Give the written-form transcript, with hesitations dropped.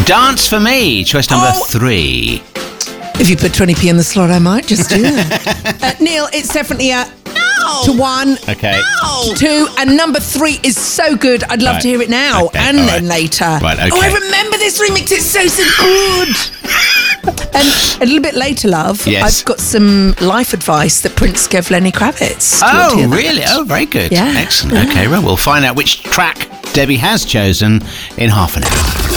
Dance for Me, choice number 3. If you put 20p in the slot, I might just do that. Neil, it's definitely a to 1, Okay. to 2, and number 3 is so good. I'd love to hear it now and then later. Right, okay. Oh, I remember this remix. It's so good. And a little bit later, love, Yes. I've got some life advice that Prince gave Lenny Kravitz. Do you want to hear that? Really? Oh, very good. Yeah. Excellent. Okay, well, we'll find out which track Debbie has chosen in half an hour.